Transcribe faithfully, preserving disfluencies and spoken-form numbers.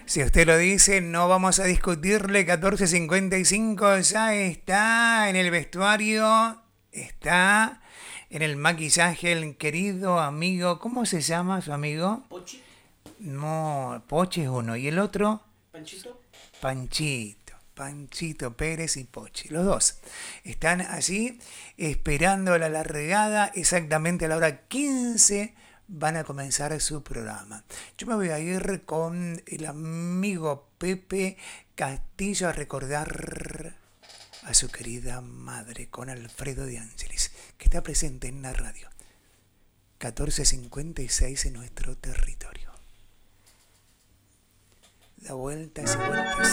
Si usted lo dice, no vamos a discutirle. catorce cincuenta y cinco ya está en el vestuario, está en el maquillaje el querido amigo. ¿Cómo se llama su amigo? Pochi. No, Pochi es uno. ¿Y el otro? Panchito. Panchito. Panchito Pérez y Pochi. Los dos están allí esperando la largada. Exactamente a la hora quince van a comenzar su programa. Yo me voy a ir con el amigo Pepe Castillo a recordar a su querida madre, con Alfredo de Ángeles, que está presente en la radio. catorce cincuenta y seis en nuestro territorio. Da vueltas y vueltas.